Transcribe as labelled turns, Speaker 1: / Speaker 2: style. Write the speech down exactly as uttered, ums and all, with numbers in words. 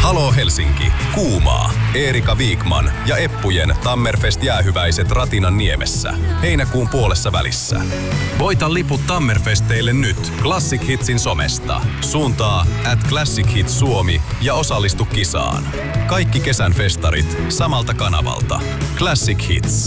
Speaker 1: Halo Helsinki, Kuumaa, Eerika Viikman ja Eppujen Tammerfest-jäähyväiset Ratinan niemessä. Heinäkuun puolessa välissä. Voita liput Tammerfesteille nyt Classic Hitsin somesta. Suuntaa at Classic Hits Suomi ja osallistu kisaan. Kaikki kesän festarit samalta kanavalta. Classic Hits.